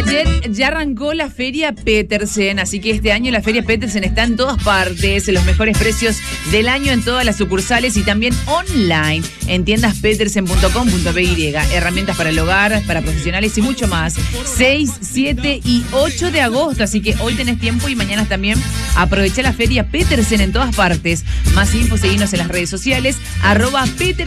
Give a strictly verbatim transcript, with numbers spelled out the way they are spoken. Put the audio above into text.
Ayer ya arrancó la Feria Petersen, así que este año la Feria Petersen está en todas partes, en los mejores precios del año en todas las sucursales y también online en tiendas petersen punto com punto pe ye. Herramientas para el hogar, para profesionales y mucho más. seis, siete y ocho de agosto, así que hoy tenés tiempo y mañana también aprovecha la Feria Petersen en todas partes. Más info, seguinos en las redes sociales, arroba Petersen.